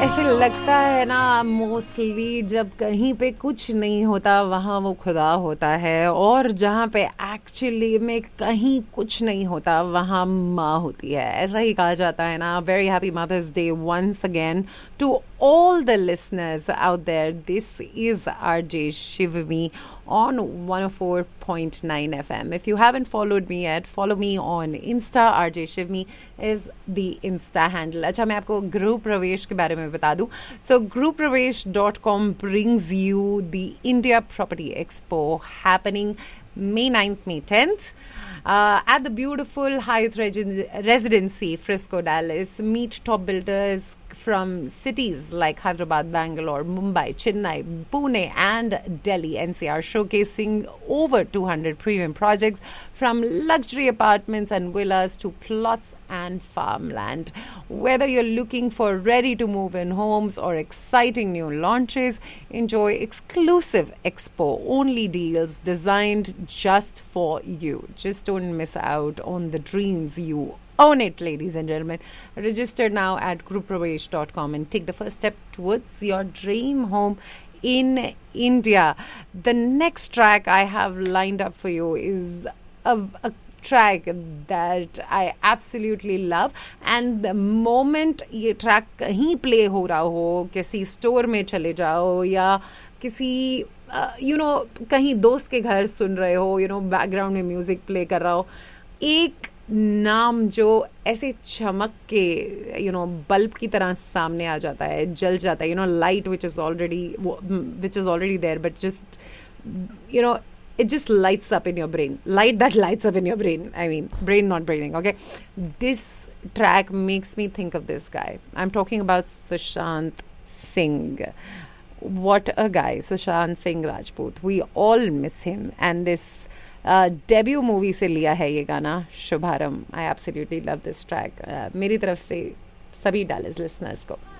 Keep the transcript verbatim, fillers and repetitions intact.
ऐसे लगता है ना मोस्टली जब कहीं पे कुछ नहीं होता वहाँ वो खुदा होता है, और जहाँ पे एक्चुअली में कहीं कुछ नहीं होता वहाँ माँ होती है. ऐसा ही कहा जाता है ना. Very happy mother's day once again to all the listeners out there. This is R J Shivami on one oh four point nine F M. If you haven't followed me yet, follow me on Insta. R J Shivami is the Insta handle. अच्छा, मैं आपको गृह प्रवेश के बारे में बता दूं. So group pravesh dot com brings you the India Property Expo happening May ninth, May tenth. Uh, at the beautiful Hyatt Regen- Residency, Frisco, Dallas. Meet top builders from cities like Hyderabad, Bangalore, Mumbai, Chennai, Pune and Delhi N C R, showcasing over two hundred premium projects from luxury apartments and villas to plots and farmland. Whether you're looking for ready-to-move-in homes or exciting new launches, enjoy exclusive expo-only deals designed just for you. Just don't miss out on the dreams you own it, ladies and gentlemen. Register now at group pravesh dot com and take the first step towards your dream home in India. The next track I have lined up for you is a, a track that I absolutely love, and the moment ये track कहीं play हो रहा हो, किसी store में चले जाओ या किसी you know कहीं दोस्त के घर सुन रहे हो, you know background में music play कर रहा हो, एक नाम जो ऐसे चमक के यू नो बल्ब की तरह सामने आ जाता है, जल जाता है, you know light which is already which is already there, but just you know it just lights up in your brain. Light that lights up in your brain. I mean, brain not braining, okay? This track makes me think of this guy. I'm talking about Sushant Singh. What a guy, Sushant Singh Rajput. We all miss him. And this uh, debut movie से लिया है ये गाना, शुभारंभ. I absolutely love this track. Uh, मेरी तरफ से सभी Dallas listeners को.